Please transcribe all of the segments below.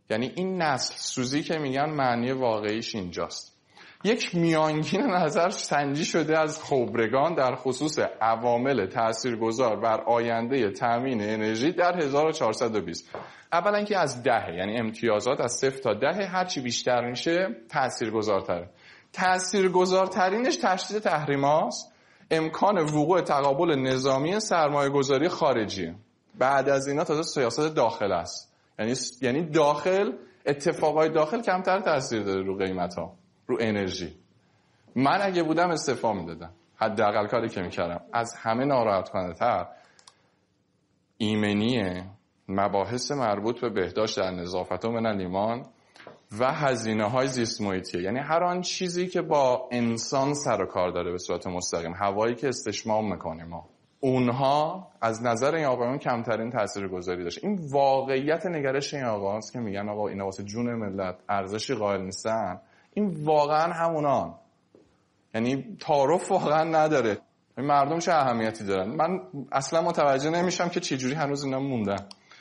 یعنی این نسل سوزی که میگن معنی واقعیش اینجاست. یک میانگین نظر سنجی شده از خبرگان در خصوص عوامل تاثیرگذار بر آینده تامین انرژی در 1420. اولا که از 10، یعنی امتیازات از 0 تا 10 هرچی بیشتر میشه تاثیرگذارتره. تاثیرگذارترینش تشدید تحریم‌هاست، امکان وقوع تقابل نظامی سرمایه‌گذاری خارجی. بعد از اینا تازه سیاست داخل است. یعنی داخل، اتفاقای داخل کمتر تاثیر داره رو قیمت‌ها، رو انرژی. من اگه بودم استعفا میدادم. حداقل کاری که میکردم. از همه ناراحت کننده‌تر ایمنی مباحث مربوط به بهداشت در نظافت و من ایمان و هزینه‌های زیست محیطی، یعنی هر آن چیزی که با انسان سر و کار داره به صورت مستقیم، هوایی که استشمام میکنیم ما، اونها از نظر این آقایون کمترین تاثیرگذاری داشت. این واقعیت نگرش این آقاست که میگن آقا اینا واسه جون ملت ارزشی قائل نیستن. این واقعا همونان، یعنی تعارف واقعا نداره. مردم چه اهمیتی دارن؟ من اصلا متوجه نمیشم که چجوری هنوز اینا موندن.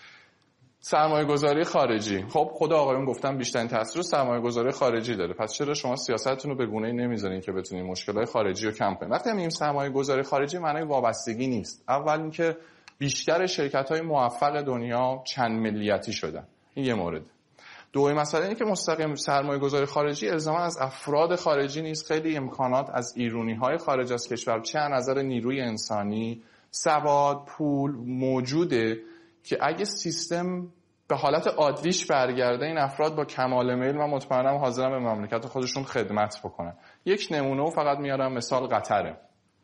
سرمایه‌گذاری خارجی، خب خود آقایون گفتن بیشترین تاثیر رو سرمایه‌گذاری خارجی داره. پس چرا شما سیاستتون رو به گونه‌ای نمیذارین که بتونین مشکلات خارجی رو کم کنین؟ وقتی میگیم سرمایه‌گذاری خارجی معنی وابستگی نیست. اول اینکه بیشتر شرکت‌های موفق دنیا چند ملیتی شدن. این یه مورد. دومین مسئله اینه که مستقیم سرمایه‌گذاری خارجی الزاما از افراد خارجی نیست. خیلی امکانات از ایرونی‌های خارج از کشور، چه از نظر نیروی انسانی، سواد، پول موجوده که اگه سیستم به حالت عادیش برگرده این افراد با کمال میل و مطمئنم حاضرن به مملکت خودشون خدمت بکنن. یک نمونه فقط میارم، مثال قطره.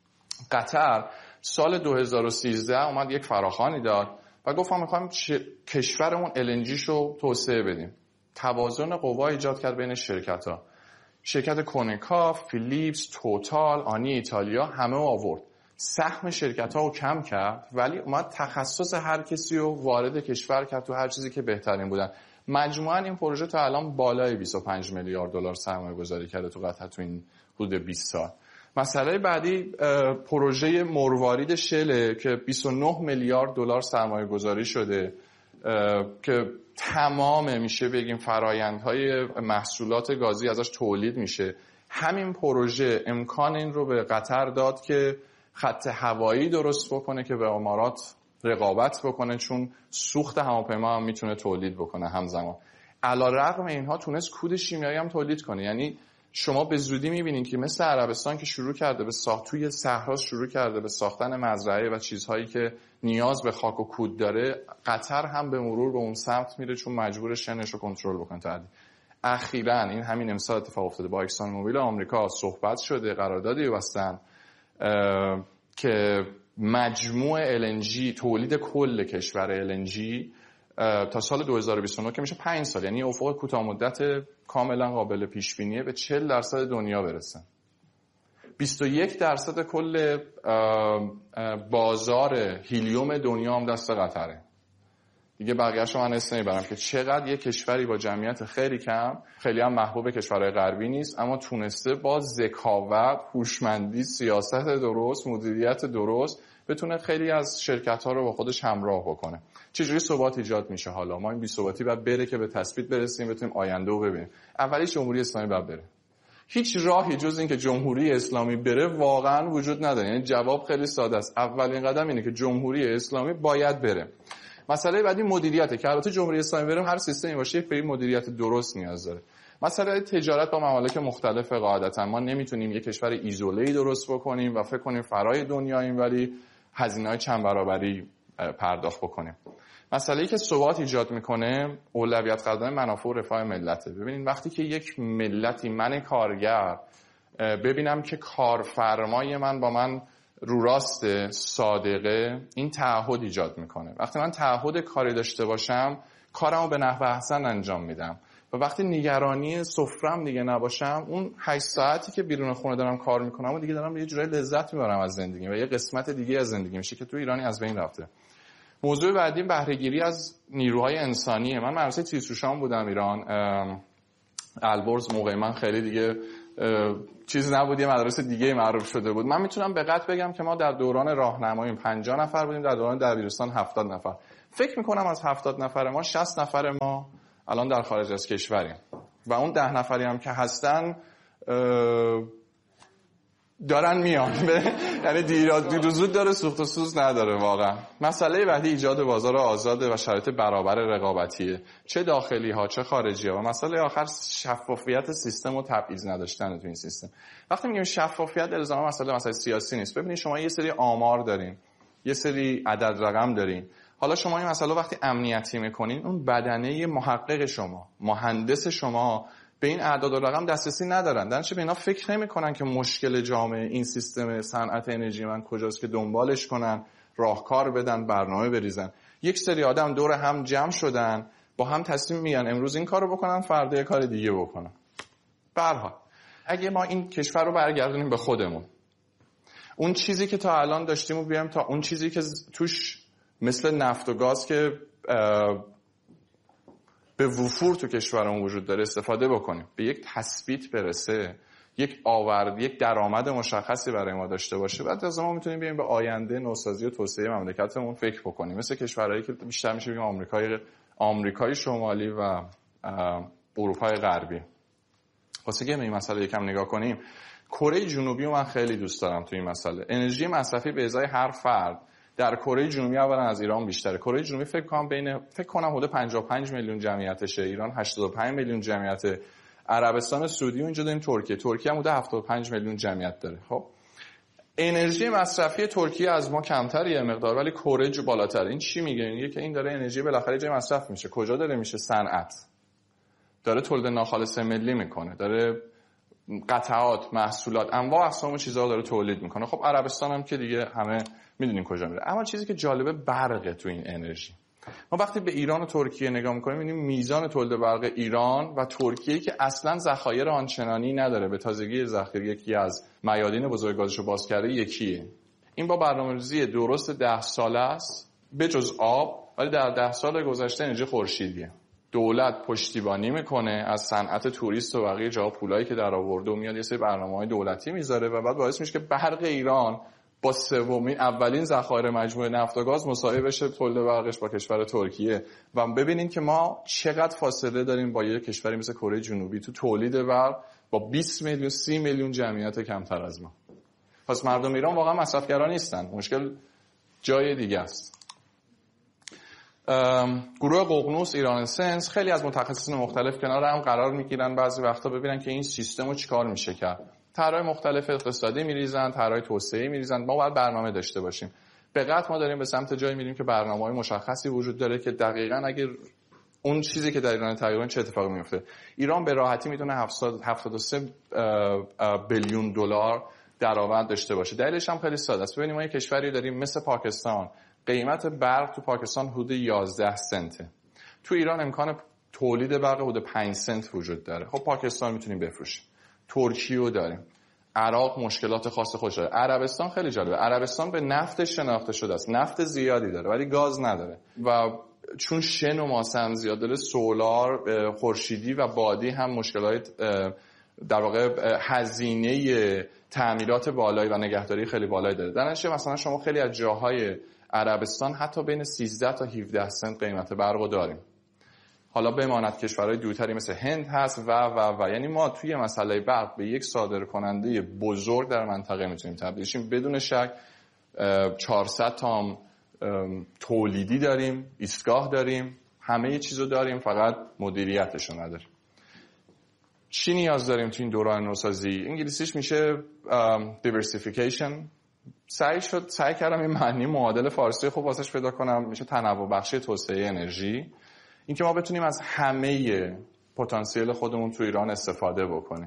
قطر سال 2013 اومد یک فراخوانی داد و گفت ما می‌خوایم کشورمون LNGشو توسعه بدیم. توازن قوا ایجاد کرد بین شرکت‌ها. شرکت کونیکا، فیلیپس، توتال، آنی ایتالیا همه آورد. سهم شرکت‌ها رو کم کرد ولی اومد تخصص هر کسی رو وارد کشور کرد تو هر چیزی که بهترین بودن. مجموعاً این پروژه تا الان بالای 25 میلیارد دلار سرمایه گذاری کرده تو قطر تو این حدود 20 سال. مسئله بعدی پروژه مروارید شله که 29 میلیارد دلار سرمایه گذاری شده که تمام میشه بگیم فرایندهای محصولات گازی ازش تولید میشه. همین پروژه امکان این رو به قطر داد که خط هوایی درست بکنه که به امارات رقابت بکنه، چون سوخت هواپیما هم میتونه تولید بکنه همزمان. علیرغم اینها تونست کود شیمیایی هم تولید کنه. یعنی شما به زودی میبینید که مثل عربستان که شروع کرده به توی صحرا شروع کرده به ساختن مزرعه و چیزهایی که نیاز به خاک و کود داره، قطر هم به مرور به اون سمت میره چون مجبور شنش رو کنترل بکنه. اخیراً این همین امسال اتفاق افتاده، با اکسون موبیل آمریکا صحبت شده، قراردادی بستن که مجموع LNG، تولید کل کشور LNG تا سال 2029 که میشه 5 سال، یعنی افق کوتاه مدت کاملا قابل پیش بینیه، به 40% دنیا برسن. 21% کل بازار هیلیوم دنیا هم دست قطره. دیگه بقیه‌اشو من اسم نمیبرم که چقدر یک کشوری با جمعیت خیلی کم، خیلی هم محبوب کشورهای غربی نیست، اما تونسته با ذکاوت، هوشمندی، سیاست درست، مدیریت درست بتونه خیلی از شرکت‌ها رو با خودش همراه بکنه. چجوری ثبات ایجاد میشه؟ حالا ما این بی‌ثباتی باید بره که به تثبیت برسیم، بتونیم آینده رو ببینیم. اولیش جمهوری اسلامی باید بره. هیچ راهی جز این که جمهوری اسلامی بره واقعا وجود نداره. یعنی جواب خیلی ساده است. اولین قدم اینه که جمهوری اسلامی باید بره. مسئله بعدی مدیریته که البته جمهوری اسلامی بریم هر سیستمی باشه به مدیریت درست نیاز داره. مسئله تجارت با ممالک مختلف قاعدتا ما نمیتونیم یک کشور ایزوله‌ای درست بکنیم و فکر کنیم فرای دنیاییم ولی هزینه‌های چند برابری پرداخت بکنیم. مسئله‌ای که ثبات ایجاد میکنه اولویت قدم منافع و رفاه ملته. ببینید وقتی که یک ملتی، من کارگر، ببینم که کارفرمای من با من رو راست، صادقه، این تعهد ایجاد میکنه. وقتی من تعهد کاری داشته باشم کارمو به نحو احسن انجام میدم و وقتی نگرانی سفرم دیگه نباشم، اون 8 ساعتی که بیرون خونه دارم کار میکنم و دیگه دارم یه جورایی لذت میبرم از زندگی و یه قسمت دیگه از زندگی میشه که تو ایرانی از بین رفته. موضوع بعدی بهره‌گیری از نیروهای انسانیه. من مدرسه تیزهوشان بودم ایران، البرز موقع من خیلی دیگه چیز نبود، یه مدرسه دیگه معروف شده بود. من میتونم به قطع بگم که ما در دوران راهنمایی 50 نفر بودیم، در دوران دبیرستان 70 نفر. فکر میکنم از 70 نفر ما 60 نفر ما الان در خارج از کشوریم و اون 10 نفری هم که هستن دارن میان یعنی دیر زود داره، سوخت و سوز نداره واقعا. مسئله بعدی ایجاد بازار آزاد و شرایط برابر رقابتیه، چه داخلی ها چه خارجی ها. و مسئله آخر شفافیت سیستم و تبعیض نداشتن تو این سیستم. وقتی میگیم شفافیت الزاما مسئله سیاسی نیست. ببینید شما یه سری آمار دارین، یه سری عدد رقم دارین. حالا شما این مسئله وقتی امنیتی میکنین، اون بدنه محقق شما، مهندس شما به این اعداد و رقم دسترسی ندارن. درنچه به اینا فکر نمی‌کنن که مشکل جامعه این سیستم صنعت انرژی من کجاست که دنبالش کنن، راهکار بدن، برنامه بریزن. یک سری آدم دور هم جمع شدن، با هم تصمیم میگیرن امروز این کارو بکنن، فردا یه کار دیگه بکنن. به هر حال اگه ما این کشور رو برگردونیم به خودمون، اون چیزی که تا الان داشتیم و بیایم تا اون چیزی که توش مثل نفت و گاز که به وفور تو کشورمون وجود داره استفاده بکنیم، به یک تثبیت برسه، یک درآمد مشخصی برای ما داشته باشه، بعد از ما میتونیم بیایم به آینده نوسازی و توسعه مملکتمون فکر بکنیم. مثل کشورهایی که بیشتر میشه بگیم آمریکای شمالی و اروپای غربی. واسه که این مسئله یکم نگاه کنیم، کره جنوبی رو من خیلی دوست دارم تو این مسئله. انرژی مصرفی به ازای هر فرد در کره جنوبی اولا از ایران بیشتره. کره جنوبی فکر کنم حدود 55 میلیون جمعیتشه، ایران 85 میلیون جمعیته، عربستان سعودی و اینجا داریم ترکیه هم حدود 75 میلیون جمعیت داره. خب انرژی مصرفی ترکیه از ما کمتره مقدار، ولی کره بالاتره. این چی میگه که این داره انرژی بالاخره جای مصرف میشه. کجا داره میشه؟ صنعت داره تولید ناخالص ملی میکنه، داره قطعات، محصولات، انواع اقسام چیزا داره تولید میکنه. خب عربستان هم که دیگه همه میدونیم کجا میره. اما چیزی که جالبه برقه تو این انرژی. ما وقتی به ایران و ترکیه نگاه میکنیم میبینیم میزان تولید برق ایران و ترکیه که اصلا ذخایر آنچنانی نداره، به تازگی ذخیره یکی از میادین بزرگ گازشو باز کرده یکیه. این با برنامه‌ریزی درست 10 ساله است به جز آب، ولی در 10 سال گذشته انرژی خورشیدیه. دولت پشتیبانی میکنه از صنعت توریست و بقیه جاها، پولایی که در آورده و میاد یه سری برنامه‌های دولتی میذاره و بعد باعث میشه که برق ایران با اولین ذخایر مجموعه نفت و گاز مساوی بشه تولید برقش با کشور ترکیه. و ببینید که ما چقدر فاصله داریم با یه کشوری مثل کره جنوبی تو تولید برق با 20 میلیون 30 میلیون جمعیت کمتر از ما. پس مردم ایران واقعا مصرفگرا نیستن، مشکل جای دیگه است. گروه ققنوس ایران سنس خیلی از متخصصین مختلف کنار هم قرار میگیرن بعضی وقتا ببینن که این سیستمو چیکار میشه کرد. طرح‌های مختلف اقتصادی میریزن، طرح‌های توسعه‌ای میریزن. ما باید برنامه داشته باشیم. به قطع ما داریم به سمت جایی میریم که برنامه‌های مشخصی وجود داره که دقیقاً اگر اون چیزی که در ایران تقریبا چه اتفاقی میفته. ایران به راحتی میتونه 73 بیلیون دلار درآمد داشته باشه. دلیلش هم خیلی ساده است. ببینید ما یه کشوری داریم مثل پاکستان، قیمت برق تو پاکستان حدود 11 سنته. تو ایران امکان تولید برق حدود 5 سنت وجود داره. خب پاکستان میتونیم بفروشیم. ترکیه رو داریم. عراق مشکلات خاص خودش داره. عربستان خیلی جالبه. عربستان به نفتش شناخته شده است. نفت زیادی داره ولی گاز نداره. و چون شن و ماسه هم زیاد داره، سولار، خورشیدی و بادی هم مشکلات در واقع هزینه تعمیرات بالایی و نگهداری خیلی بالایی داره. در نتیجه مثلا شما خیلی از جاهای عربستان حتی بین 13 تا 17 سنت قیمت برق داریم. حالا بماند کشورهای دورتری مثل هند هست و یعنی ما توی مسئله برق به یک صادرکننده بزرگ در منطقه میتونیم تبدیل شیم بدون شک. 400 تا تولیدی داریم، ایستگاه داریم، همه چیزو داریم، فقط مدیریتشو نداریم. چی نیاز داریم تو این دوران نوسازی؟ انگلیسیش میشه diversification. سعی کردم این معنی معادل فارسی خوب واسش پیدا کنم، میشه تنوع بخشی توسعه انرژی. اینکه ما بتونیم از همه پتانسیل خودمون تو ایران استفاده بکنیم.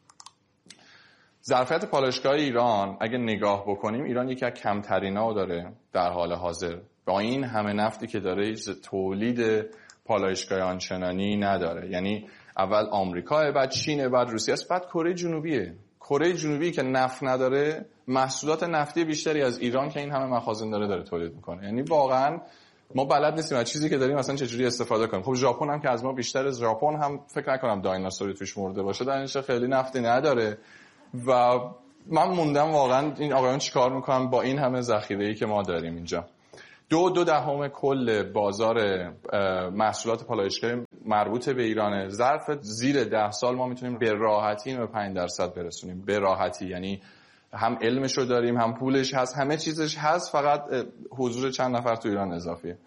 ظرفیت پالایشگاه ایران اگه نگاه بکنیم، ایران یکی از کمترینا داره در حال حاضر. با این همه نفتی که داره تولید پالایشگاه آنچنانی نداره. یعنی اول آمریکا، بعد چین، بعد روسیه است، بعد کره جنوبیه. کره جنوبی که نفت نداره، محصولات نفتی بیشتری از ایران که این همه مخازن داره تولید میکنه. یعنی واقعا ما بلد نیستیم از چیزی که داریم مثلا چجوری استفاده کنیم. خب ژاپن هم که از ما بیشتره، ژاپن هم فکر نکنم دایناسوری توش مرده باشه، درنچه خیلی نفتی نداره. و من موندم واقعا این آقایان چیکار میکنن با این همه ذخیره‌ای که ما داریم اینجا. 2/2 کل بازار محصولات پالایشگری مربوط به ایرانه. ظرف زیر 10 سال ما میتونیم به راحتی به 5% برسونیم. به راحتی یعنی هم علمشو داریم، هم پولش هست، همه چیزش هست، فقط حضور چند نفر تو ایران اضافیه.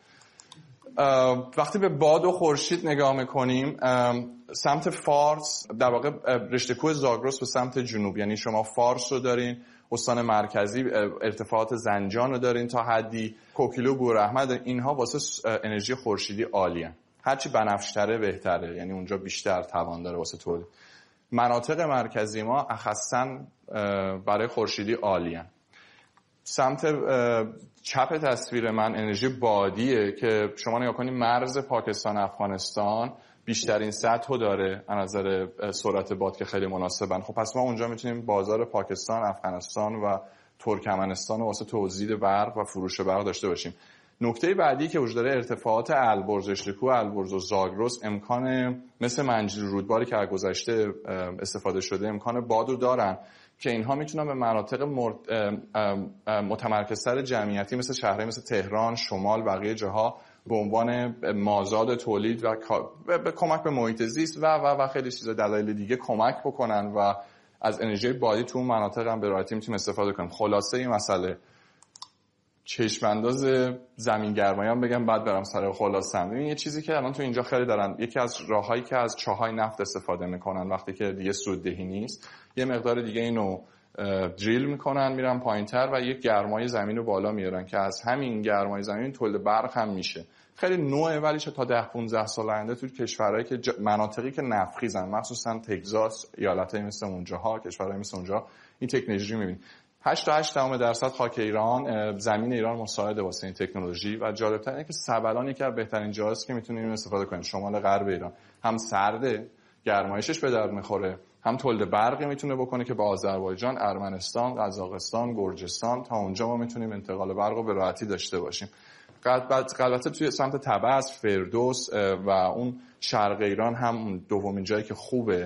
وقتی به باد و خورشید نگاه میکنیم، سمت فارس در واقع رشته کوه زاگرس به سمت جنوب، یعنی شما فارس رو دارین، استان مرکزی ارتفاعات زنجان رو دارین تا حدی، کوکیلو، بورحمد، اینها واسه انرژی خورشیدی عالیه. هرچی بنفش‌تره بهتره، یعنی اونجا بیشتر توان داره واسه تولید. مناطق مرکزی ما اخصاً برای خورشیدی عالیه. سمت چپ تصویر من انرژی بادیه که شما نگاه کنید مرز پاکستان افغانستان بیشترین سطح داره از نظر سرعت باد که خیلی مناسبن. خب پس ما اونجا میتونیم بازار پاکستان، افغانستان و ترکمنستان واسه تولید برق و فروش برق داشته باشیم. نکته بعدی که وجود داره ارتفاعات البرز، رشته کوه البرز و زاگرس امکان مثل منجیل رودباری که از گذشته استفاده شده امکان بادو دارن که اینها میتونن به مناطق متمرکزتر جمعیتی مثل شهرهای مثل تهران، شمال، بقیه جاها به عنوان مازاد تولید و به کمک به محیط زیست و خیلی چیزا دلایل دیگه کمک بکنن و از انرژی بادی تو اون مناطق هم به راحتی میتونیم استفاده کنیم. خلاصه این مسئله چشم انداز زمین گرمایی هم بگم بعد برم سر خلاصم. ببین یه چیزی که الان تو اینجا خیلی دارن، یکی از راههایی که از چاهای نفت استفاده میکنن وقتی که دیگه سوددهی نیست، یه مقدار دیگه اینو دریل میکنن میرن پایینتر و یک گرمای زمین رو بالا میارن که از همین گرمای زمین تولید برق هم میشه. خیلی نوعه، ولی چه تا 10-15 سال آینده تو کشورهایی که مناطقی که نفتخیزن، مخصوصا تگزاس، ایالتایی مثل اونجاها، کشورهای مثل اونجا، این تکنولوژی میبینید. 8.8% خاک ایران، زمین ایران مساعده واسه این تکنولوژی و جالب‌تر اینه که سبلان یکی از بهترین جاست که میتونیم استفاده کنیم. شمال غرب ایران هم سرده، گرمایشش به درد میخوره، هم تولید برقی میتونه بکنه که با آذربایجان، ارمنستان، قزاقستان، گرجستان تا اونجا ما میتونیم انتقال برق رو به راحتی داشته باشیم. البته توی سمت طبس، فردوس و اون شرق ایران هم دومین جایی که خوبه.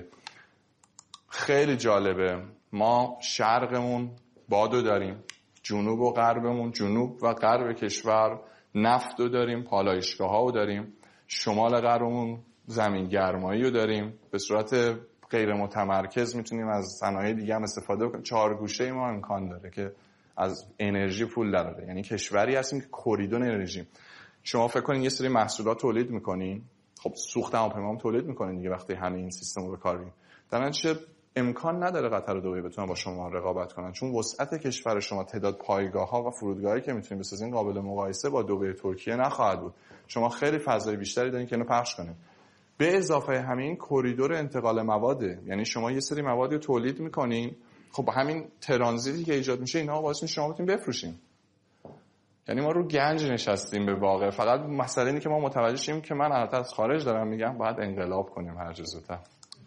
خیلی جالبه، ما شرقمون بادو داریم، جنوب و غربمون، جنوب و غرب کشور نفتو داریم، پالایشگاه‌ها رو داریم، شمال غربمون زمین گرمایی رو داریم. به صورت غیر متمرکز میتونیم از صنایع دیگه هم استفاده کنیم. 4 گوشه ما امکان داره که از انرژی پول دراره، یعنی کشوری هستیم که کوریدون انرژی. شما فکر کنین یه سری محصولات تولید میکنین، خب سوخت هواپیما هم تولید میکنین دیگه وقتی همه این سیستم رو به کار میگیرین. در نتیجه امکان نداره قطر و دبی بتونن با شما رقابت کنن، چون وسعت کشور شما، تعداد پایگاه‌ها و فرودگاهایی که میتونین بسازین قابل مقایسه با دبی ترکیه نخواهد بود. شما خیلی فضای بیشتری دارین که اینو پخش کنین. به اضافه همین کوریدور انتقال مواده، یعنی شما یه سری موادی رو تولید میکنین، خب همین ترانزیتی که ایجاد میشه اینها باعث میشه شما بتونین بفروشین. یعنی ما رو گنج نشستیم به واقع. فقط مسئله اینه که ما متوجه شیم که من البته از خارج دارم میگم باید انقلاب کنیم هر چه زودتر.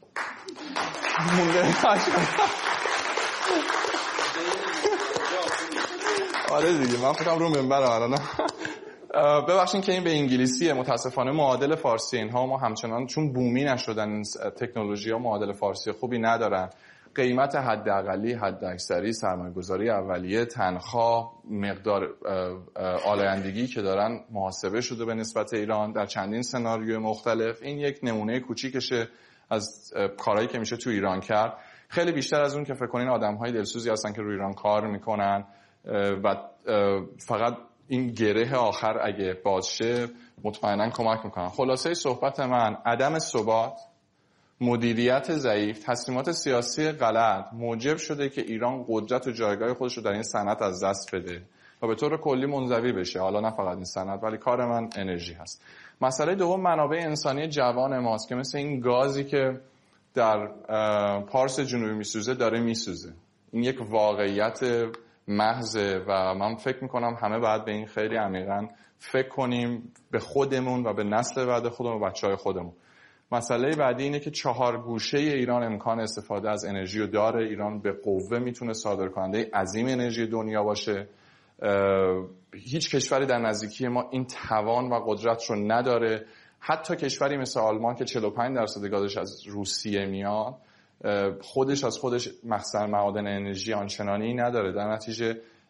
آره دیگه من فکرم رو منبرم الان. ببخشید که این به انگلیسیه، متاسفانه معادل فارسی اینها ما همچنان چون بومی نشدن تکنولوژی‌ها معادل فارسی خوبی ندارن. قیمت حداقلی، حداکثری، سرمایه‌گذاری اولیه، تنخواه، مقدار آلایندگی که دارن محاسبه شده به نسبت ایران در چندین سناریوی مختلف. این یک نمونه کوچیکشه از کارهایی که میشه تو ایران کرد. خیلی بیشتر از اون که فکر کنین آدم‌های دلسوزی هستن که روی ایران کار میکنن و فقط این گره آخر اگه باز شه مطمئنا کمک میکنن. خلاصه صحبت من، عدم ثبات، مدیریت ضعیف، تصمیمات سیاسی غلط موجب شده که ایران قدرت و جایگاه خودش رو در این صنعت از دست بده و به طور کلی منزوی بشه. حالا نه فقط این صنعت، ولی کار من انرژی هست. مسئله دوم منابع انسانی جوان ماست که مثل این گازی که در پارس جنوبی میسوزه داره میسوزه. این یک واقعیت محضه و من فکر میکنم همه باید به این خیلی عمیقاً فکر کنیم، به خودمون و به نسل بعد خودمون و بچهای خودمون. مسئله بعدی اینه که 4 گوشه ایران امکان استفاده از انرژی رو داره. ایران به قوه میتونه صادرکننده عظیم انرژی دنیا باشه. هیچ کشوری در نزدیکی ما این توان و قدرت رو نداره. حتی کشوری مثل آلمان که 45% گازش از روسیه میاد، خودش از خودش مخزن معادن انرژی آنچنانی نداره. در نتیجه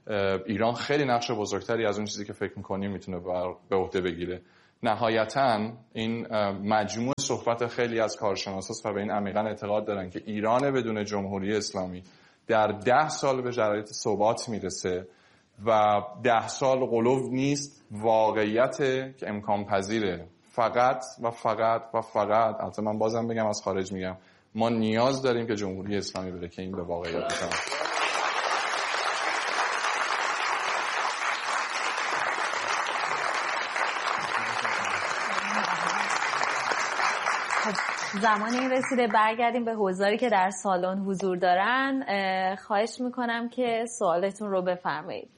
ایران خیلی نقش بزرگتری از اون چیزی که فکر میکنیم میتونه به عهده بگیره. نهایتاً این مجموع صحبت خیلی از کارشناساست و به این عمیقاً اعتقاد دارن که ایران بدون جمهوری اسلامی در 10 سال به شرایط ثبات میرسه و 10 سال غلو نیست، واقعیت که امکان پذیره. فقط البته من بازم بگم از خارج میگم، ما نیاز داریم که جمهوری اسلامی بره که این به واقعیت بشه. زمان این رسیده برگردیم به حضاری که در سالن حضور دارن. خواهش میکنم که سوالتون رو بفرمایید.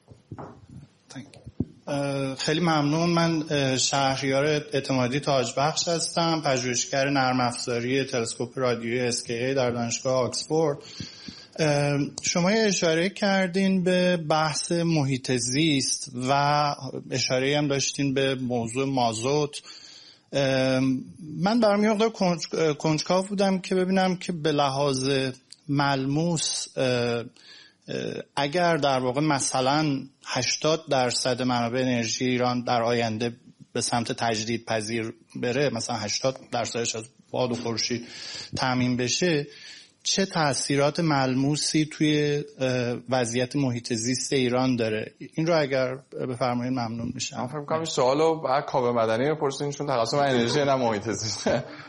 خیلی ممنون. من شهریار اعتمادی تاجبخش هستم، پژوهشگر نرم افزاری تلسکوپ رادیویی SKA در دانشگاه آکسفورد. شما اشاره کردین به بحث محیط زیست و اشاره هم داشتین به موضوع مازوت. من برام یه مقدار کنجکاو بودم که ببینم که به لحاظ ملموس اگر در واقع مثلا 80% منابع انرژی ایران در آینده به سمت تجدید پذیر بره، مثلا 80% از باد و خورشید تامین بشه، چه تأثیرات ملموسی توی وضعیت محیط زیست ایران داره؟ این رو اگر بفرمایید ممنون میشم. من فکر می‌کنم این سوالو بعد کاوه مدنی بپرسین چون تخصص من انرژی نه محیط زیست.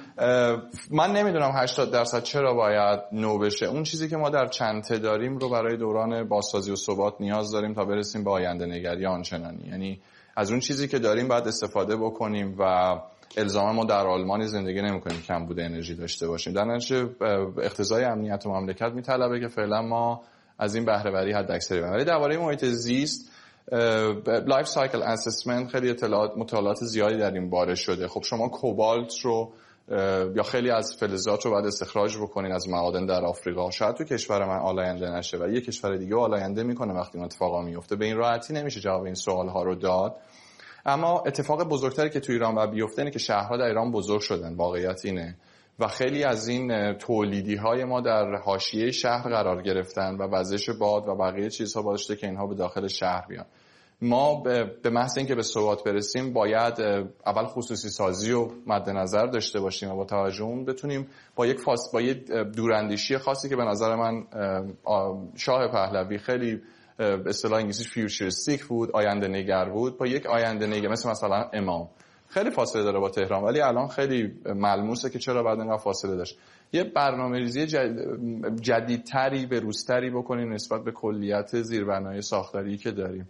من نمیدونم 80% چرا باید نو بشه. اون چیزی که ما در چنته داریم رو برای دوران بازسازی و ثبات نیاز داریم تا برسیم به آینده نگری آنچنانی. یعنی از اون چیزی که داریم باید استفاده بکنیم و الزاما ما در آلمانی زندگی نمی‌کنیم کمبود انرژی داشته باشیم. در نتیجه اقتضای امنیت و مملکت میطلبه که فعلا ما از این بهره وری حداکثری بکنیم. ولی درباره محیط زیست لایف سایکل اسسمنت خیلی مطالعات زیادی در این باره شده. خب شما کوبالت رو یا خیلی از فلزات رو باید استخراج بکنین از معادن در آفریقا. شاید تو کشور من آلاینده نشه ولی یک کشور دیگه آلاینده میکنه وقتی اون اتفاقا میفته. به این راحتی نمیشه جواب این سوال‌ها رو داد. اما اتفاق بزرگتری که تو ایران باید بیفته اینه که شهرها در ایران بزرگ شدن، واقعیت اینه، و خیلی از این تولیدی‌های ما در حاشیه شهر قرار گرفتن و وزش باد و بقیه چیزها باعث شده که اینها به داخل شهر بیان. ما به محض اینکه به ثبات برسیم باید اول خصوصی سازی رو مد نظر داشته باشیم و با توجه اون بتونیم با یک دوراندیشی خاصی که به نظر من شاه پهلوی خیلی به اصطلاح انگلیسیش فیوچریستیک بود، آینده نگر بود، با یک آینده نگر مثلا امام خیلی فاصله داره با تهران ولی الان خیلی ملموسه که چرا بعد اینقدر فاصله داشت. یه برنامه‌ریزی جدیدتری به روزتری بکنیم نسبت به کلیت زیربنای ساختاری که داریم.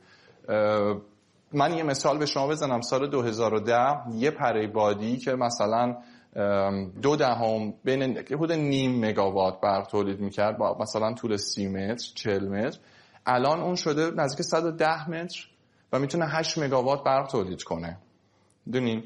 من یه مثال به شما بزنم. سال 2010 یه پره بادی که مثلا 0.2 بین حدود نیم مگاوات برق تولید میکرد با مثلا طول 30 متر 40 متر، الان اون شده نزدیک 110 متر و میتونه 8 مگاوات برق تولید کنه. دونین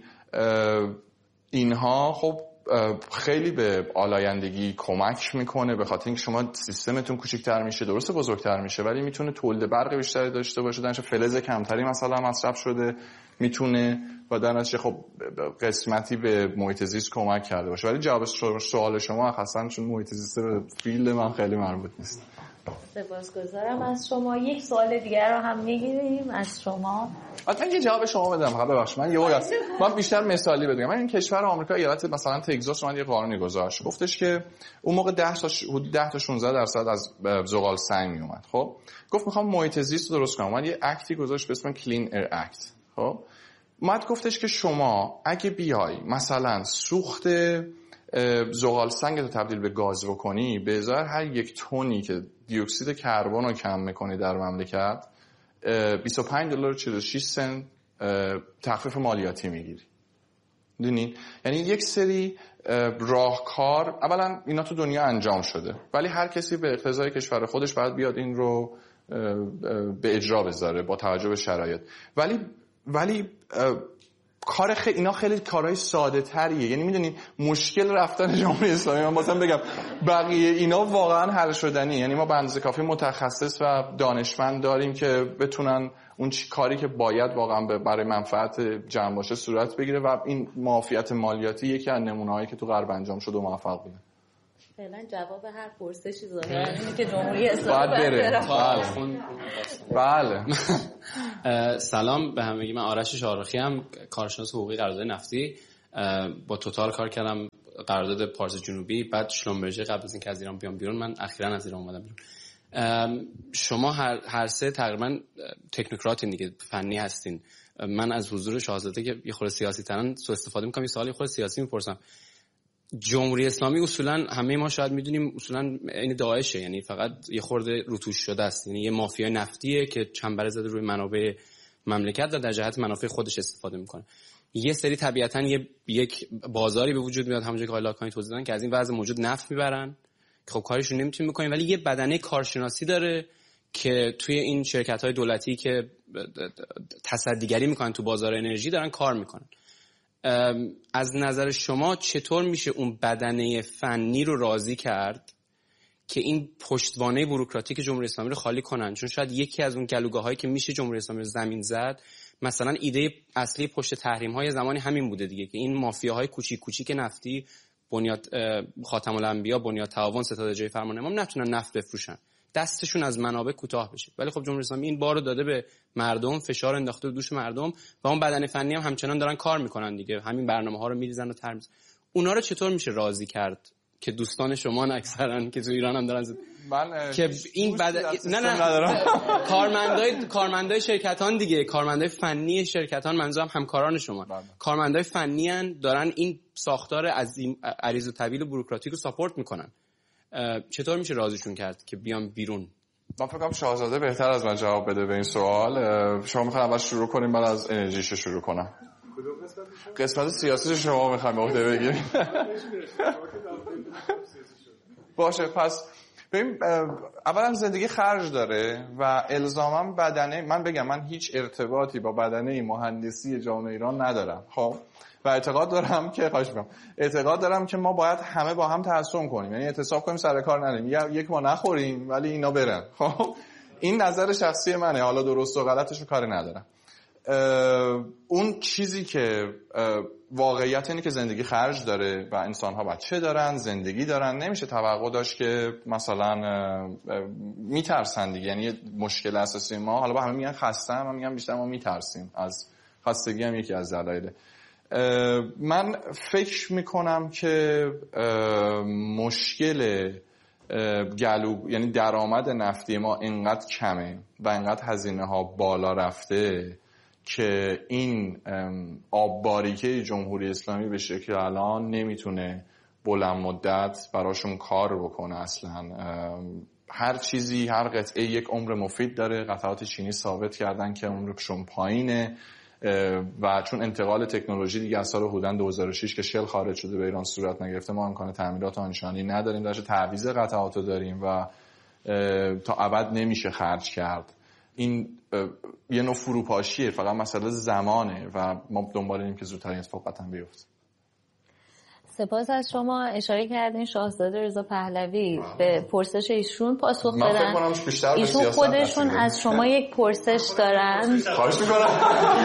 اینها خب خیلی به آلایندگی کمک میکنه به خاطر اینکه شما سیستمتون کوچیک‌تر میشه، درسته بزرگتر میشه ولی میتونه تولید برق بیشتری داشته باشه، درنچه فلز کمتری مثلا مصرف شده میتونه و در نتیجه خب قسمتی به محیط زیست کمک کرده باشه. ولی جواب سوال شما اصلا چون محیط زیست به فیلد من خیلی مربوط نیست. سپاسگزارم از شما. یک سوال دیگر رو هم میگیریم از شما. من یه جواب شما بدم. ببخشید من بیشتر مثالی بدم. من این کشور آمریکا ایالت مثلا تگزاس من یه قانونی گذاشت، گفتش که اون موقع 10 تا 16% از زغال سنگ می اومد. خب گفت میخوام محیط زیست رو درست کنم. من یه اکتی گذاشت به اسم کلین ایر اکت. خب اومد گفتش که شما اگه بیای مثلا سوخت زغال سنگ رو تبدیل به گاز بکنی، به ازای هر 1 تنی که دی اکسید کربن رو کم میکنی در مملکت $25.46 تخفیف مالیاتی میگیری. دونین یعنی یک سری راهکار اولا اینا تو دنیا انجام شده ولی هر کسی به اقتضای کشور خودش باید بیاد این رو به اجرا بذاره با توجه به شرایط. ولی اینا خیلی کارهای ساده تریه. یعنی میدونی مشکل رفتن جمهوری اسلامی، من بازم بگم بقیه اینا واقعا حل شدنی. یعنی ما به اندازه کافی متخصص و دانشمند داریم که بتونن اون کاری که باید واقعا برای منفعت جمع باشه صورت بگیره و این معافیت مالیاتی یکی از نمونه‌هایی که تو غرب انجام شده و موفق بوده. فعلا جواب هر پرسشی ظاهرا اینه که جمهوری اسلامی باید بره. بله. سلام به همگی، من آرش شارخی ام، کارشناس حقوقی قرارداد نفتی. با توتال کار کردم قرارداد پارس جنوبی، بعد شلومبرژ. قبل از اینکه از ایران بیام بیرون، من اخیراً از ایران اومدم بیرون. شما هر سه تقریبا تکنوکراتین دیگه، فنی هستین. من از حضور شاهزاده که یه خورده سیاسی ترن سوء استفاده می‌کنم، یه سوالی خورده سیاسی می‌پرسم. جمهوری اسلامی اصولا همه ما شاید میدونیم اصولا این داعشه، یعنی فقط یه خورده روتوش شده است، یعنی یه مافیای نفتیه که چنبره زده روی منابع مملکت و در جهت منافع خودش استفاده میکنه. یه سری طبیعتاً یک بازاری به وجود میاد، همونجوری که آقای لاکانی توضیح دادن، که از این وضع موجود نفت میبرن که خب کارشون نمیتونن بکنن، ولی یه بدنه کارشناسی داره که توی این شرکت‌های دولتی که تصدیگری میکنن تو بازار انرژی دارن کار میکنن. از نظر شما چطور میشه اون بدنه فنی رو راضی کرد که این پشتوانه بوروکراتیک جمهوری اسلامی رو خالی کنن؟ چون شاید یکی از اون گلوگاهایی که میشه جمهوری اسلامی رو زمین زد، مثلا ایده اصلی پشت تحریم‌های زمانی همین بوده دیگه، که این مافیاهای کوچیک کوچیک نفتی، بنیاد خاتم الانبیا، بنیاد تعاون، ستاد جای فرمان امام، نتونن نفت بفروشن، دستشون از منابع کوتاه بشه. ولی خب جمهوری اسلامی این بارو داده به مردم، فشار انداخته دوش مردم و اون بدن فنی هم همچنان دارن کار میکنن دیگه، همین برنامه‌ها رو میریزن و ترمیز. اونا رو چطور میشه راضی کرد که دوستان شما اکثرا که تو ایران هم دارن من که این کارمندای شرکتان دیگه، کارمندای فنی شرکتان، منظورم همکاران شما، کارمندای فنی ان دارن این ساختار عریض و طویل بوروکراتیک رو ساپورت میکنن. چطور میشه راضیشون کرد که بیان بیرون؟ من فکر کنم شاهزاده بهتر از من جواب بده به این سوال. شما میخواید اول شروع کنیم، بعد از انرژیش شروع کنم. قسمت سیاسی شما میخوایم عهده بگیریم. باشه، پس ببین، اولا زندگی خرج داره و الزاما بدنه، من بگم من هیچ ارتباطی با بدنه مهندسی جامعه ایران ندارم، خب، و اعتقاد دارم که ما باید همه با هم تحصن کنیم، یعنی اعتصاب کنیم، سر کار نریم، یک ما نخوریم ولی اینا برن. خب این نظر شخصی منه، حالا درست و غلطش رو کاری ندارم. اون چیزی که واقعیت اینه که زندگی خرج داره و انسان‌ها بچه دارن، زندگی دارن، نمیشه توقع داشت که مثلا میترسن دیگه. یعنی مشکل اساسی ما، حالا با همه میگن خستم، من میگم بیشتر ما میترسیم از خستگی، هم یکی از دلایله. من فکر میکنم که مشکل یعنی درآمد نفتی ما اینقدر کمه و اینقدر هزینه ها بالا رفته که این آب‌باریکه جمهوری اسلامی به شکل الان نمیتونه بلند مدت براشون کار بکنه اصلا. هر چیزی، هر قطعه یک عمر مفید داره. قطعات چینی ثابت کردن که عمرشون پایینه و چون انتقال تکنولوژی دیگه از سال حدوداً 2006 که شل خارج شده به ایران صورت نگرفته، ما امکان تعمیرات آنچنانی نداریم، در تعویض قطعات داریم و تا ابد نمیشه خرج کرد. این یه نوع فروپاشیه، فقط مسئله زمانه و ما دنبال اینیم که زودتر این اتفاق قطعا بیفته. سپاس از شما. اشاره کردین شاهزاده رضا پهلوی به پرسش ایشون پاسخ بدن. ایشون خودشون از شما یک پرسش دارن. خواهش میکنم.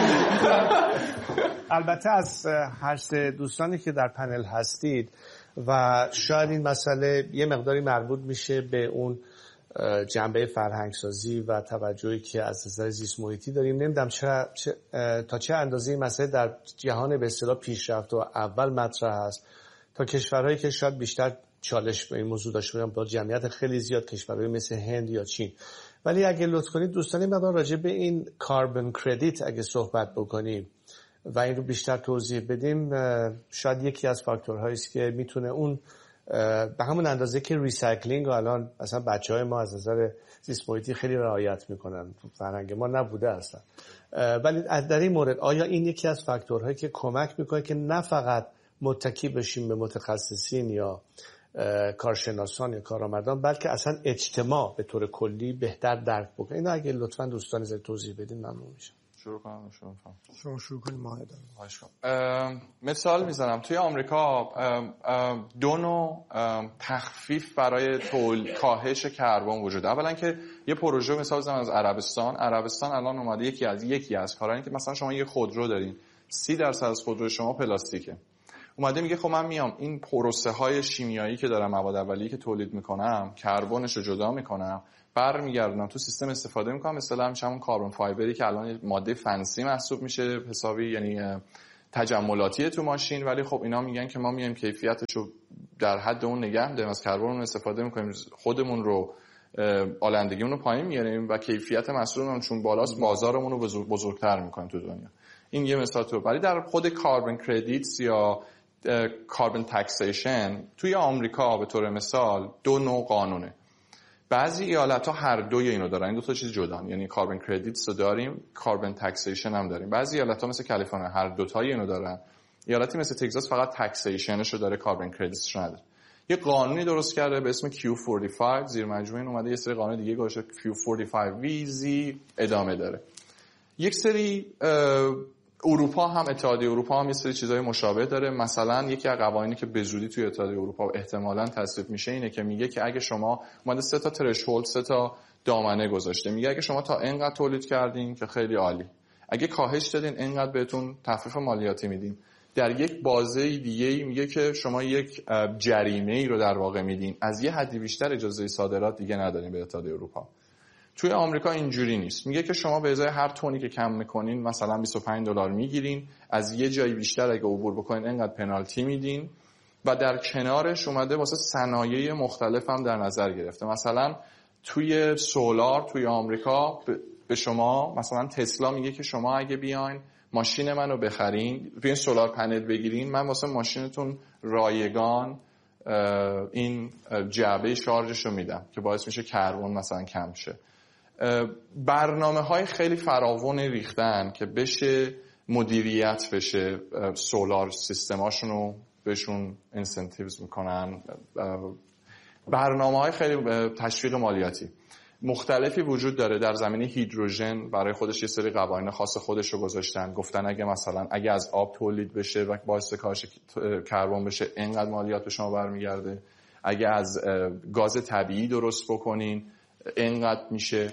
البته از هر سه دوستانی که در پنل هستید و شاید این مسئله یه مقداری مربوط میشه به اون جنبه فرهنگسازی و توجهی که از نظر زیست محیطی داریم. نمیدونم تا چه اندازه این مسئله در جهان به اصطلاح پیشرفت و اول مطرح است تا کشورهایی که شاید بیشتر چالش به این موضوع داشته باشن، با جمعیت خیلی زیاد، کشورهای مثل هند یا چین. ولی اگه لطف کنید دوستان مقدار راجع به این کاربن کردیت اگه صحبت بکنیم و این رو بیشتر توضیح بدیم، شاید یکی از فاکتورهایی است که میتونه اون به همون اندازه که ریسایکلینگ و الان مثلا بچهای ما از نظر زیست محیطی خیلی رعایت میکنن، فرهنگ ما نبوده اصلا، ولی در این مورد آیا این یکی از فاکتورهایی که کمک میکنه که نه فقط متکی بشیم به متخصصین یا کارشناسان یا کارآمدان، بلکه اصلا اجتماع به طور کلی بهتر درک بکنه؟ اینو اگه لطفاً دوستان از توضیح بدین ممنون میشم. شما شروع کنیم ما مثال میزنم. توی آمریکا دو نوع تخفیف برای کاهش کربن وجود. اولا که یه پروژه مثال بزنم از عربستان الان اومده یکی از کارهایی که مثلا شما یه خودرو دارین، 30% از خودرو شما پلاستیکه. اومده میگه خب من میام این پروسه های شیمیایی که دارم، مواد اولیه‌ای که تولید میکنم، کربنش رو جدا میکنم، برمیگردونم تو سیستم استفاده میکنم، مثلا میشه همون کاربن فایبری که الان ماده فنسی محسوب میشه حسابی، یعنی تجملاتی تو ماشین، ولی خب اینا میگن که ما میایم کیفیتش رو در حد اون نگه داریم، از کربن استفاده میکنیم، خودمون رو آلندگیمون رو پایین میاریم و کیفیت محصولمون چون بالاست بازارمون رو بزرگتر میکنیم تو دنیا. این یه مثال تو. ولی در خود کاربن کردیتس یا کاربن تکسیشن توی آمریکا به طور مثال 2 نوع قانونه. بعضی ایالت‌ها هر دوی اینو دارن، این دو تا چیز جدا، یعنی کاربن کردیتس رو داریم، کاربن تکسیشن هم داریم. بعضی ایالت‌ها مثل کالیفرنیا هر دو تایی اینو دارن. ایالتی مثل تگزاس فقط تکسیشنش رو داره، کاربن کردیتس رو نداره. یه قانونی درست کرده به اسم Q45، زیر مجموعه اومده یه سری قانون دیگه گذاشته Q45VZ ادامه داره. یک سری اروپا هم، اتحادیه اروپا هم یه سری چیزای مشابه داره. مثلا یکی از قوانینی که به زودی توی اتحادیه اروپا احتمالاً تصویب میشه اینه که میگه که اگه شما اومده 3 تا ترشولد، 3 تا دامنه گذاشته، میگه اگه شما تا اینقدر تولید کردین که خیلی عالی، اگه کاهش دادین اینقدر بهتون تخفیف مالیاتی میدیم. در یک بازه دیگه میگه که شما یک جریمه ای رو در واقع میدین، از یه حدی بیشتر اجازه صادرات دیگه ندارین به اتحادیه اروپا. توی آمریکا اینجوری نیست، میگه که شما به ازای هر تونی که کم میکنین مثلا $25 میگیرین، از یه جایی بیشتر اگه عبور بکنین اینقدر پنالتی میدین و در کنارش اومده واسه صنایع مختلف هم در نظر گرفته. مثلا توی سولار توی آمریکا به شما مثلا تسلا میگه که شما اگه بیاین ماشین منو بخرین، بیاین سولار پنل بگیرین، من واسه ماشینتون رایگان این جعبه شارژش رو میدم که باعث میشه کربن مثلا کم شه. برنامه‌های خیلی فراوان ریختن که بشه مدیریت بشه سولار سیستماشون رو بهشون انسنتیوز میکنن، برنامه‌های خیلی تشویق مالیاتی مختلفی وجود داره. در زمینه هیدروژن برای خودش یه سری قوانین خاص خودش رو گذاشتن، گفتن اگه مثلا اگه از آب تولید بشه و باعث کاهش کربن بشه اینقدر مالیات به شما برمیگرده، اگه از گاز طبیعی درست بکنین اینقدر میشه.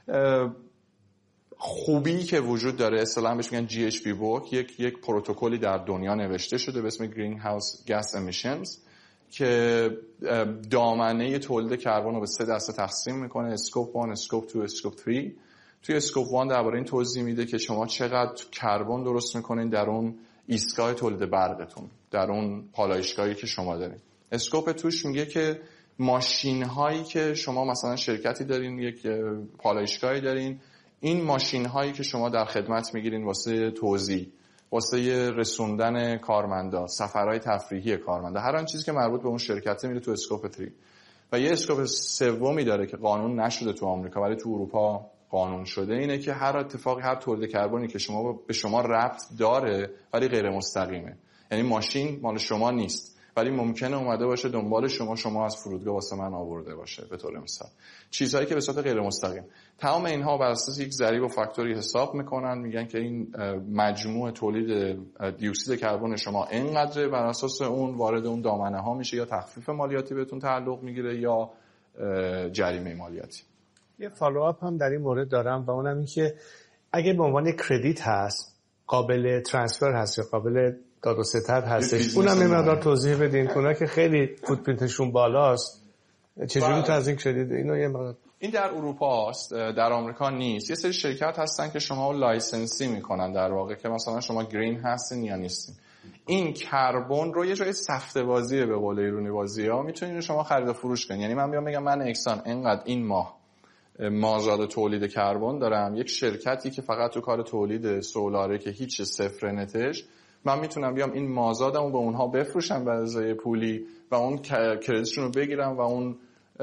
خوبی که وجود داره اصطلاحاً بهش میگن GHG book، یک پروتکلی در دنیا نوشته شده به اسم Greenhouse Gas Emissions که دامنه تولید کربن رو به 3 دسته تقسیم میکنه، اسکوپ 1، اسکوپ 2، اسکوپ 3. توی اسکوپ 1 درباره این توضیح میده که شما چقدر کربن درست میکنین در اون ایستگاه تولید برقتون، در اون پالایشگاهی که شما دارین. اسکوپ 2 میگه که ماشین هایی که شما مثلا شرکتی دارین، یک پالایشگاهی دارین، این ماشین هایی که شما در خدمت میگیرین واسه توزیع، واسه رسوندن کارمندا، سفرهای تفریحی کارمندا، هر آن چیزی که مربوط به اون شرکته میره تو اسکوپ 3. و یه اسکوپ سومی داره که قانون نشده تو آمریکا ولی تو اروپا قانون شده، اینه که هر اتفاقی، هر تولید کربنی که به شما ربط داره ولی غیر مستقیمه، یعنی ماشین مال شما نیست ولی ممکنه اومده باشه دنبال شما از فرودگاه واسه من آورده باشه، به طور مثال چیزهایی که به صورت غیر مستقیم. تمام اینها بر اساس یک ضریب و فاکتوری حساب میکنن، میگن که این مجموع تولید دیوکسید کربن شما اینقدره، بر اساس اون وارد اون دامنه ها میشه، یا تخفیف مالیاتی بهتون تعلق میگیره یا جریمه مالیاتی. یه فالوآپ هم در این مورد دارم و اونم این که اگه به عنوان کردیت هست، قابل ترانسفر هست یا قابل داد و ستد هستش، اونم یه مقدار توضیح بدین. اونا که خیلی فوتپرینتشون بالاست چجوری تو از این کردیت اینو یه مقدار. این در اروپا است، در آمریکا نیست. یه سری شرکت هستن که شما لایسنسی میکنن در واقع که مثلا شما گرین هستین یا نیستین. این کربن رو یه جای سفته بازیه، به قول ایرونی بازی‌ها، میتونین شما خرید و فروش کنین. یعنی من بیام بگم من اکسان اینقدر این ماه مازاد تولید کربن دارم، یک شرکتی که فقط تو کار تولید سولاره که هیچ صفر نتش، من میتونم بیام این مازادمو به اونها بفروشم به ازای پولی و اون کردیتشون رو بگیرم و اون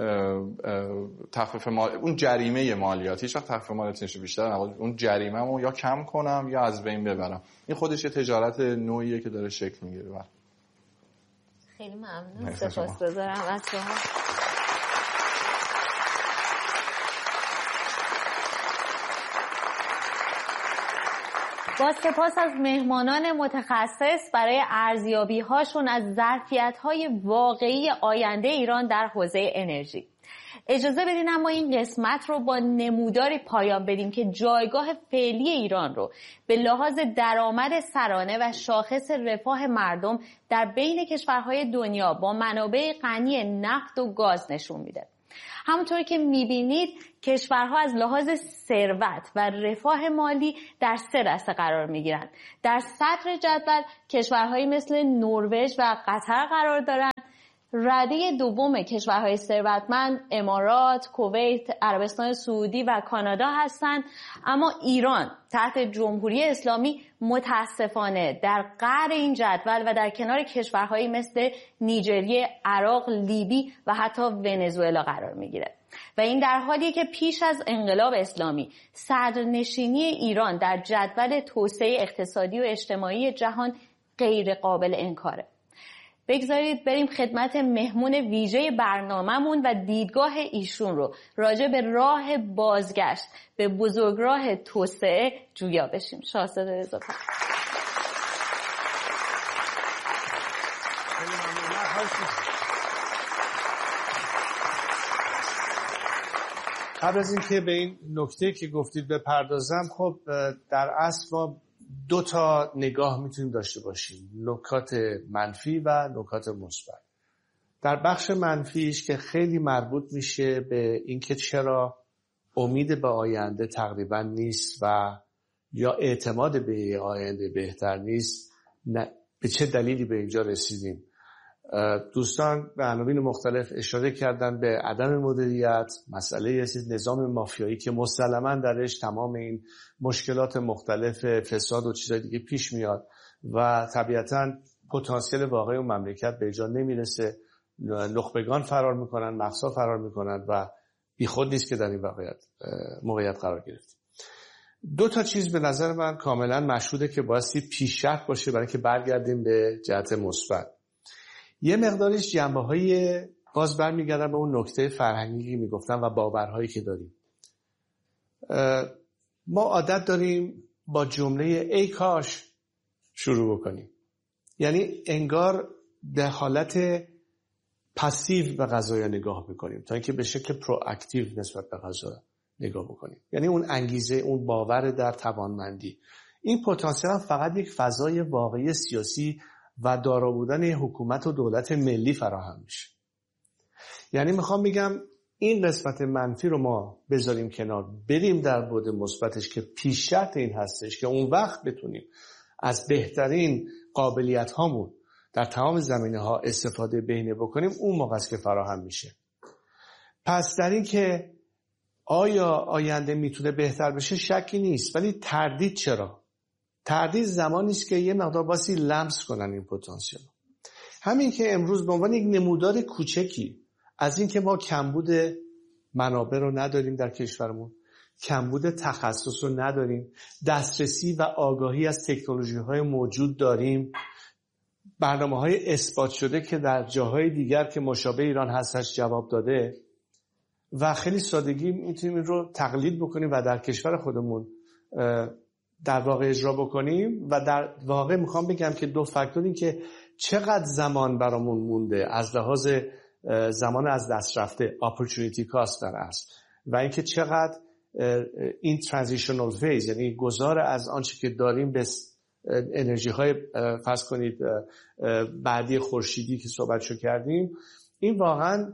تخفیف اون جریمه مالیاتی، هیچ وقت تخفیف مالیاتی نشه بیشتر، اون جریمه‌مو یا کم کنم یا از بین ببرم. این خودش یه تجارت نوعیه که داره شکل میگیره. خیلی ممنون، سپاسگزارم از شما. با سپاس از مهمانان متخصص برای ارزیابی‌هاشون از ظرفیت‌های واقعی آینده ایران در حوزه انرژی. اجازه بدین اما این قسمت رو با نموداری پایان بدیم که جایگاه فعلی ایران رو به لحاظ درآمد سرانه و شاخص رفاه مردم در بین کشورهای دنیا با منابع غنی نفت و گاز نشون میده. همونطور که میبینید کشورها از لحاظ ثروت و رفاه مالی در 3 دسته قرار میگیرن. در صدر جدول کشورهایی مثل نروژ و قطر قرار دارن. رده دوم کشورهای ثروتمند امارات، کویت، عربستان سعودی و کانادا هستند، اما ایران تحت جمهوری اسلامی متاسفانه در قعر این جدول و در کنار کشورهایی مثل نیجریه، عراق، لیبی و حتی ونزوئلا قرار میگیره و این در حالیه که پیش از انقلاب اسلامی صدرنشینی ایران در جدول توسعه اقتصادی و اجتماعی جهان غیر قابل انکاره. بگذارید بریم خدمت مهمون ویژه برنامه‌مون و دیدگاه ایشون رو راجع به راه بازگشت به بزرگراه توسعه جویا بشیم. شاهزاده رضا پهلوی. قبل از اینکه به این نکته که گفتید بپردازم، خب در اصل ما 2 تا نگاه میتونیم داشته باشیم، نکات منفی و نکات مثبت. در بخش منفیش که خیلی مربوط میشه به اینکه چرا امید به آینده تقریبا نیست و یا اعتماد به آینده بهتر نیست، به چه دلیلی به اینجا رسیدیم. دوستان به عناوین مختلف اشاره کردن به عدم مدیریت، مسئله نظام مافیایی که مسلماً درش تمام این مشکلات مختلف فساد و چیزای دیگه پیش میاد و طبیعتاً پتانسیل واقعی اون مملکت به جا نمیرسه، نخبگان فرار میکنن، مغزها فرار میکنن و بیخود نیست که در این موقعیت قرار گرفت. 2 تا چیز به نظر من کاملاً مشهوده که بایستی پیش شرط باشه برای که برگردیم به جهت مثبت. یه مقدارش جنبه‌های باز برمیگردن به اون نکته فرهنگی که میگفتم و باورهایی که داریم. ما عادت داریم با جمله ای کاش شروع بکنیم، یعنی انگار در حالت پاسیو به قضایا نگاه میکنیم تا اینکه به شکل پرواکتیو نسبت به قضایا نگاه بکنیم، یعنی اون انگیزه، اون باور در توانمندی. این پتانسیل فقط یک فضای واقعی سیاسی و دارا بودن حکومت و دولت ملی فراهم میشه. یعنی میخوام بگم این قسمت منفی رو ما بذاریم کنار، بریم در بعد مثبتش که پیش شرط این هستش که اون وقت بتونیم از بهترین قابلیت هامون در تمام زمینه ها استفاده بهینه بکنیم، اون موقع است که فراهم میشه. پس در این که آیا آینده میتونه بهتر بشه شکی نیست، ولی تردید چرا؟ تردید زمانی است که یه مقدار باسی لمس کنن این پتانسیل. همین که امروز به عنوان یک نمودار کوچکی از این که ما کمبود منابع رو نداریم در کشورمون، کمبود تخصص رو نداریم، دسترسی و آگاهی از تکنولوژی‌های موجود داریم، برنامه‌های اثبات شده که در جاهای دیگر که مشابه ایران هستش جواب داده و خیلی سادگی میتونیم این رو تقلید بکنیم و در کشور خودمون در واقع اجرا بکنیم. و در واقع میخوام بگم که 2 فاکتور این که چقدر زمان برامون مونده از لحاظ زمان از دست رفته، opportunity cost در اصل، و اینکه چقدر این transitional phase، یعنی گذار از آنچه که داریم به انرژی های فرض کنید بعدی خورشیدی که صحبتشو کردیم، این واقعا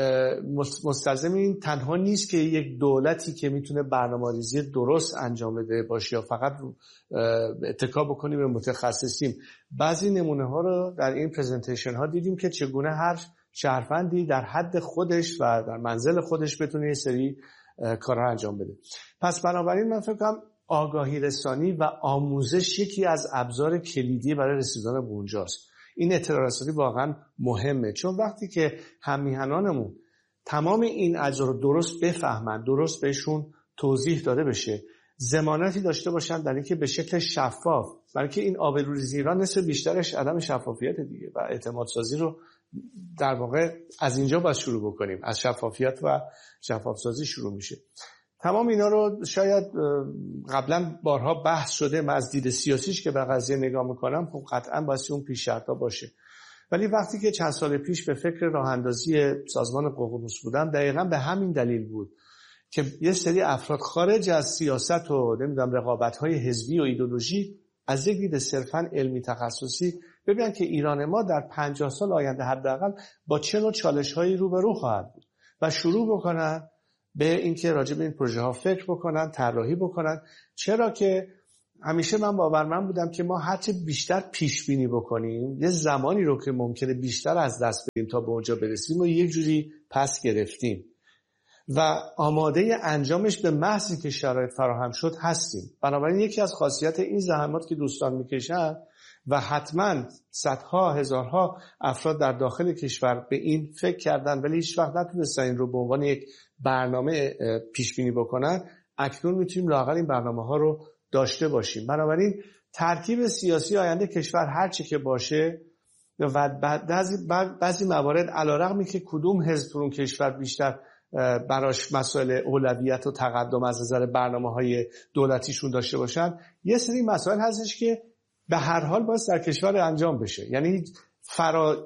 مستلزم این تنها نیست که یک دولتی که میتونه برنامه‌ریزی درست انجام بده باشه یا فقط اتکا بکنیم به متخصصیم. بعضی نمونه ها رو در این پرزنتیشن ها دیدیم که چگونه هر شهروندی در حد خودش و در منزل خودش بتونه یه سری کارها انجام بده. پس بنابراین من فکر کنم آگاهی رسانی و آموزش یکی از ابزار کلیدی برای رسیدن به اونجاست. این اطلاع رسانی واقعا مهمه، چون وقتی که هم‌میهنانمون تمام این اجزا رو درست بفهمن، درست بهشون توضیح داده بشه، ضمانتی داشته باشن در اینکه به شکل شفاف، برای که این آبروریزی ایران نصف بیشترش عدم شفافیت دیگه و اعتماد سازی رو در واقع از اینجا باید شروع بکنیم، از شفافیت و شفاف سازی شروع میشه. تمام اینا رو شاید قبلا بارها بحث شده، من از دید سیاسیش که به قضیه نگاه میکنم خب قطعا باید اون پیش شرطا باشه. ولی وقتی که چند سال پیش به فکر راه اندازی سازمان ققنوس بودم، دقیقاً به همین دلیل بود که یه سری افراد خارج از سیاست و نمیدونم رقابت‌های حزبی و ایدئولوژی از یک دید صرفاً علمی تخصصی ببینن که ایران ما در 50 سال آینده حداقل با چه نوع چالش‌هایی روبرو خواهد بود و شروع بکنن به اینکه راجع به این پروژه ها فکر بکنن، طراحی بکنن. چرا که همیشه من باورمند بودم که ما هرچه بیشتر پیش بینی بکنیم، یه زمانی رو که ممکنه بیشتر از دست بدیم تا به اونجا برسیم و یک جوری پس گرفتیم و آماده انجامش به محضی که شرایط فراهم شد هستیم. بنابراین یکی از خاصیت این زحمات که دوستان میکشن و حتما صدها هزارها افراد در داخل کشور به این فکر کردن ولی هیچ وقت نتونستن این رو به عنوان یک برنامه پیش بینی بکنن، اکنون میتونیم لااقل این برنامه‌ها رو داشته باشیم. بنابراین ترکیب سیاسی آینده کشور هر چه که باشه و بعضی موارد علیرغمی که کدوم حزب اون کشور بیشتر براش مسائل اولویت و تقدم از نظر برنامه‌های دولتیشون داشته باشن، یه سری مسائل هستش که به هر حال باید در کشور انجام بشه. یعنی فرا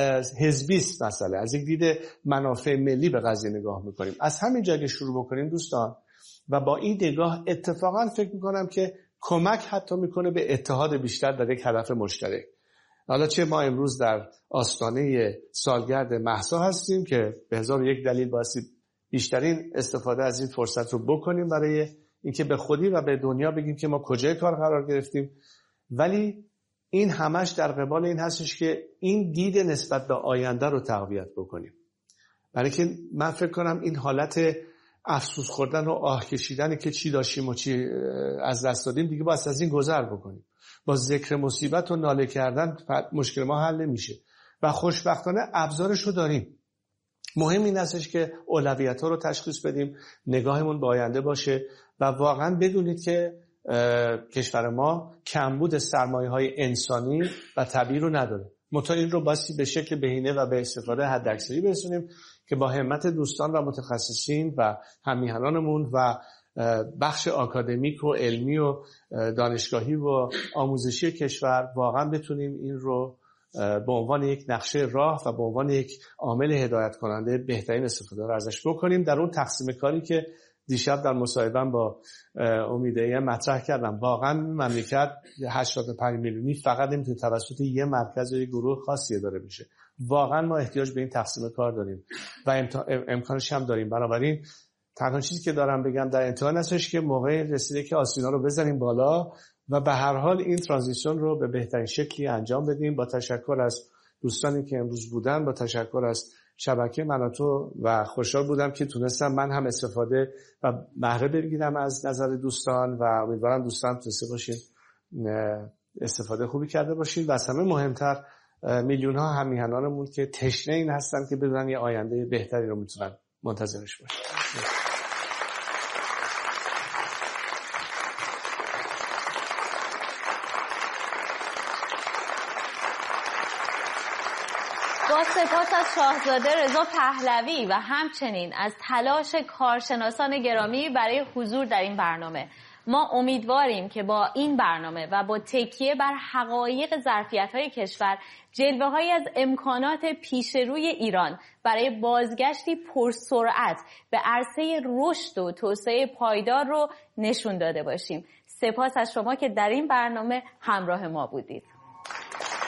حزبیست مسئله، از یک دید منافع ملی به قضیه نگاه میکنیم. از همین جا شروع بکنیم دوستان و با این نگاه اتفاقا فکر میکنم که کمک حتی میکنه به اتحاد بیشتر در یک هدف مشترک. حالا چه ما امروز در آستانه سالگرد مهسا هستیم که به هزار و یک دلیل بایستی بیشترین استفاده از این فرصت رو بکنیم برای اینکه به خودی و به دنیا بگیم که ما کجای کار قرار گرفتیم، ولی این همش در قبال این هستش که این دید نسبت به آینده رو تقویت بکنیم. برای که من فکر کنم این حالت افسوس خوردن و آه کشیدن که چی داشتیم و چی از دست دادیم دیگه باید از این گذر بکنیم. با ذکر مصیبت و ناله کردن مشکل ما حل نمیشه و خوشبختانه ابزارش رو داریم. مهم این هستش که اولویت‌ها رو تشخیص بدیم، نگاهمون به آینده باشه و واقعا بدونید که کشور ما کمبود سرمایه‌های انسانی و طبیعی رو نداره. منتها این رو بایستی به شکل بهینه و به استفاده حداکثری برسونیم که با همت دوستان و متخصصین و هم‌میهنانمون و بخش آکادمیک و علمی و دانشگاهی و آموزشی کشور واقعا بتونیم این رو به عنوان یک نقشه راه و به عنوان یک عامل هدایت کننده بهترین استفاده رو ازش بکنیم. در اون تقسیم کاری که دیشب در مصاحبه‌ام با امیدعلی مطرح کردم، واقعا مملکت 85 میلیونی فقط نمیتونه توسط یه مرکز یا یه گروه خاصی اداره بشه. واقعا ما احتیاج به این تقسیم کار داریم و امکانش هم داریم. بنابراین تنها چیزی که دارم بگم در انتها هستش که موقع رسیده که آسینا رو بزنیم بالا و به هر حال این ترانزیشن رو به بهترین شکلی انجام بدیم. با تشکر از دوستانی که امروز بودن، با تشکر از شبکه مناتو و خوشحال بودم که تونستم من هم استفاده و بهره بگیرم از نظر دوستان و امیدوارم دوستان تونسته باشین استفاده خوبی کرده باشین و از همه مهمتر میلیون ها هم‌میهنانمون که تشنه این هستن که بدونن یه آینده بهتری رو میتونن منتظرش باشن. با سپاس از شاهزاده رضا پهلوی و همچنین از تلاش کارشناسان گرامی برای حضور در این برنامه، ما امیدواریم که با این برنامه و با تکیه بر حقایق ظرفیت‌های کشور، جلوه‌هایی از امکانات پیشروی ایران برای بازگشتی پرسرعت به عرصه رشد و توسعه پایدار رو نشون داده باشیم. سپاس از شما که در این برنامه همراه ما بودید.